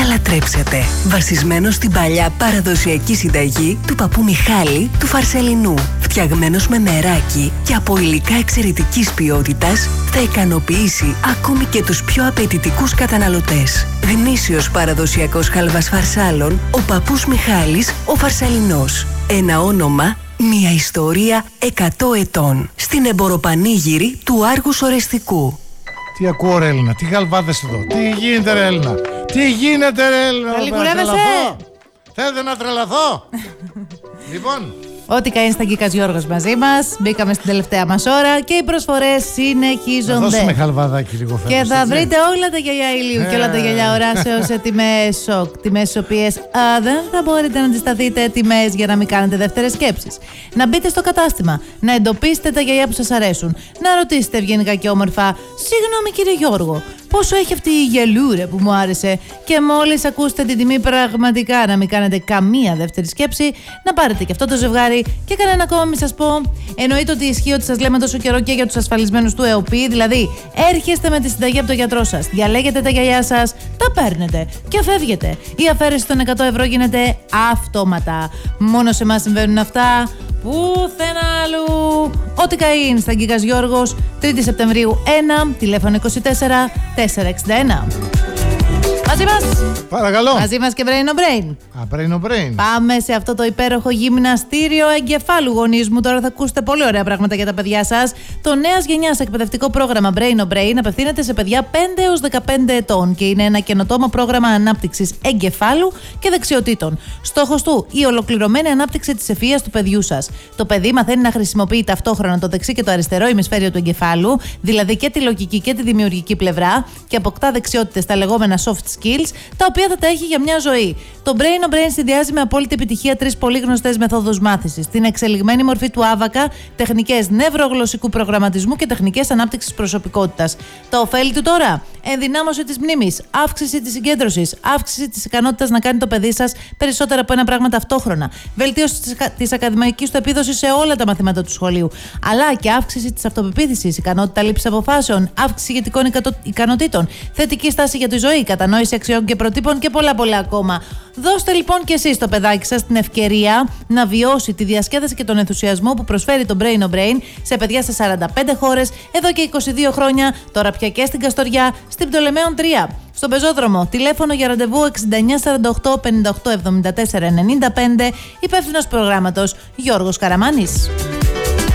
λατρέψετε. Βασισμένο στην παλιά παραδοσιακή συνταγή του παππού Μιχάλη του Φαρσελινού. Φτιαγμένος με μεράκι και από υλικά εξαιρετικής ποιότητας, θα ικανοποιήσει ακόμη και τους πιο απαιτητικούς καταναλωτές. Γνήσιος παραδοσιακός χάλβας φαρσάλων, ο παππούς Μιχάλης ο Φαρσαλινός. Ένα όνομα, μια ιστορία 100 ετών. Στην εμποροπανήγυρη του Άργους Ορεστικού. Τι ακούω ρε Έλληνα, τι γαλβάδες εδώ. Τι γίνεται ρε Έλληνα. Τι γίνεται ρε Έλληνα. Θέλετε να τρελαθώ. Λοιπόν, ό,τι κάνει στα Γκίκας Γιώργος μαζί μας. Μπήκαμε στην τελευταία μας ώρα και οι προσφορές συνεχίζονται. Θα δώσουμε χαλβαδάκι λίγο φέτος. Και θα βρείτε όλα τα γυαλιά ηλίου και όλα τα γυαλιά οράσεως σε τιμές σοκ. Τιμές στις οποίες δεν θα μπορείτε να αντισταθείτε, τιμές για να μην κάνετε δεύτερες σκέψεις. Να μπείτε στο κατάστημα, να εντοπίσετε τα γυαλιά που σας αρέσουν, να ρωτήσετε ευγενικά και όμορφα, συγγνώμη κύριε Γιώργο, πόσο έχει αυτή η γελούρα που μου άρεσε, και μόλις ακούσετε την τιμή πραγματικά να μην κάνετε καμία δεύτερη σκέψη, να πάρετε και αυτό το ζευγάρι και κανένα ακόμα μη σας πω. Εννοείται ότι ισχύει ότι σας λέμε τόσο καιρό και για τους ασφαλισμένους του ΕΟΠΗ, δηλαδή έρχεστε με τη συνταγή από τον γιατρό σας, διαλέγετε τα γυαλιά σας, τα παίρνετε και φεύγετε. Η αφαίρεση των 100 ευρώ γίνεται αυτόματα. Μόνο σε εμάς συμβαίνουν αυτά. Πουθενά αλλού. Ό,τι καΐν στα Γκίκας Γιώργος, 3η Σεπτεμβρίου 1, τηλέφωνο 24 461. Μαζί μας. Παρακαλώ. Μαζί μας και Brain on Brain. Brain on Brain. Πάμε σε αυτό το υπέροχο γυμναστήριο εγκεφάλου, γονείς μου. Τώρα θα ακούσετε πολύ ωραία πράγματα για τα παιδιά σας. Το νέας γενιάς εκπαιδευτικό πρόγραμμα Brain on Brain απευθύνεται σε παιδιά 5 έως 15 ετών και είναι ένα καινοτόμο πρόγραμμα ανάπτυξης εγκεφάλου και δεξιοτήτων. Στόχος του, η ολοκληρωμένη ανάπτυξη της ευφυΐας του παιδιού σας. Το παιδί μαθαίνει να χρησιμοποιεί ταυτόχρονα το δεξί και το αριστερό ημισφαίριο του εγκεφάλου, δηλαδή και τη λογική και τη δημιουργική πλευρά, και αποκτά δεξιότητες, τα λεγόμενα soft skills, τα οποία θα τα έχει για μια ζωή. Το Brain on Brain συνδυάζει με απόλυτη επιτυχία 3 πολύ γνωστές μεθόδους μάθησης: την εξελιγμένη μορφή του άβακα, τεχνικές νευρογλωσσικού προγραμματισμού και τεχνικές ανάπτυξης προσωπικότητας. Τα ωφέλη του τώρα: ενδυνάμωση της μνήμης, αύξηση της συγκέντρωσης, αύξηση της ικανότητας να κάνει το παιδί σας περισσότερα από ένα πράγμα ταυτόχρονα, βελτίωση της ακαδημαϊκής του επίδοσης σε όλα τα μαθήματα του σχολείου, αλλά και αύξηση της αυτοπεποίθησης, ικανότητα λήψης αποφάσεων, αύξηση ηγετικών ικανοτήτων, θετική στάση για τη ζωή, κατανόηση αξιών και προτύπων και πολλά ακόμα. Δώστε λοιπόν και εσείς στο παιδάκι σας την ευκαιρία να βιώσει τη διασκέδαση και τον ενθουσιασμό που προσφέρει το Brain on Brain σε παιδιά σε 45 χώρες εδώ και 22 χρόνια, τώρα πια και στην Καστοριά, στην Πτολεμαίων 3. Στον πεζόδρομο, τηλέφωνο για ραντεβού 6948 58 74 95, υπεύθυνος προγράμματος Γιώργος Καραμάνης.